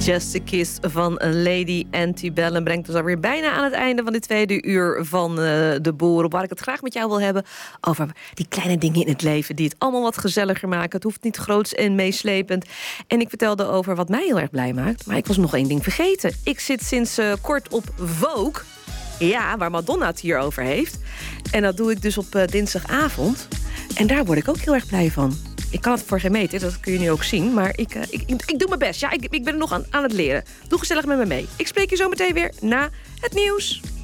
Just a Kiss van Lady Antebellum brengt ons alweer bijna aan het einde van dit tweede uur van De Boer. Waar ik het graag met jou wil hebben over die kleine dingen in het leven die het allemaal wat gezelliger maken. Het hoeft niet groots en meeslepend. En ik vertelde over wat mij heel erg blij maakt. Maar ik was nog één ding vergeten. Ik zit sinds kort op Vogue. Ja, waar Madonna het hier over heeft. En dat doe ik dus op dinsdagavond. En daar word ik ook heel erg blij van. Ik kan het voor geen meter, dat kun je nu ook zien. Maar ik doe mijn best. Ja, ik ben er nog aan het leren. Doe gezellig met me mee. Ik spreek je zo meteen weer na het nieuws.